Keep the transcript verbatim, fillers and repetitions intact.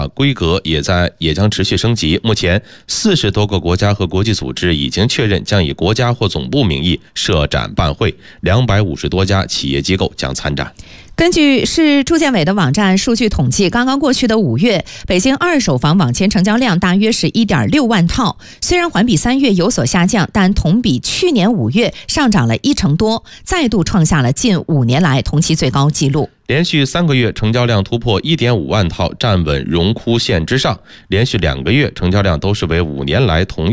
规格也在也将持续升级。目前，四十多个国家和国际组织已经确认将以国家或总部名义设展办会，两百五十多家企业机构将参展。 根据市住建委的网站数据统计，刚刚过去的五月，北京二手房网签成交量大约是 一点六万套，虽然环比三月有所下降，但同比去年五月上涨了一成多，再度创下了近五年来同期最高纪录。 连续三个月成交量突破 一点五万套，站稳荣枯线之上，连续两个月成交量都是为五年来同